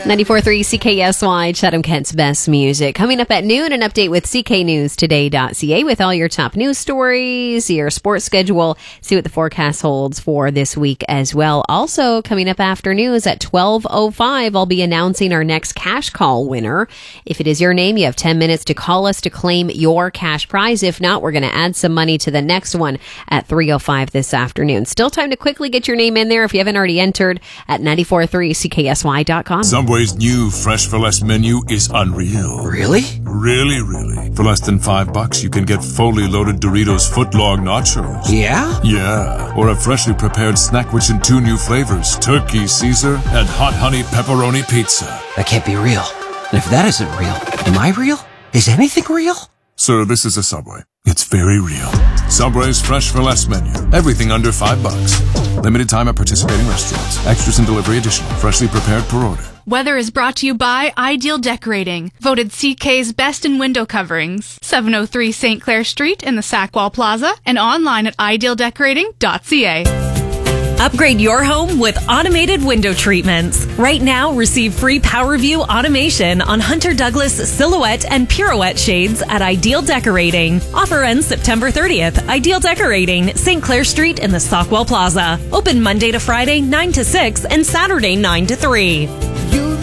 94.3 CKSY, Chatham Kent's best music. Coming up at noon, an update with cknewstoday.ca with all your top news stories, your sports schedule, see what the forecast holds for this week as well. Also, coming up after news at 12:05, I'll be announcing our next cash call winner. If it is your name, you have 10 minutes to call us to claim your cash prize. If not, we're going to add some money to the next one at 3:05 this afternoon. Still time to quickly get your name in there if you haven't already entered at 94.3CKSY.com. Subway's new Fresh for Less menu is unreal. Really? Really, really. For less than $5, you can get fully loaded Doritos footlong nachos. Yeah? Yeah. Or a freshly prepared snack which in 2 new flavors, Turkey Caesar and Hot Honey Pepperoni Pizza. That can't be real. And if that isn't real, am I real? Is anything real? Sir, this is a Subway. It's very real. Subway's Fresh for Less menu. Everything under $5. Limited time at participating restaurants. Extras and delivery additional. Freshly prepared per order. Weather is brought to you by Ideal Decorating, voted CK's best in window coverings. 703 St. Clair Street in the Sackwall Plaza and online at idealdecorating.ca. Upgrade your home with automated window treatments. Right now, receive free PowerView automation on Hunter Douglas Silhouette and Pirouette shades at Ideal Decorating. Offer ends September 30th. Ideal Decorating, St. Clair Street in the Sackwall Plaza. Open Monday to Friday, 9 to 6 and Saturday, 9 to 3.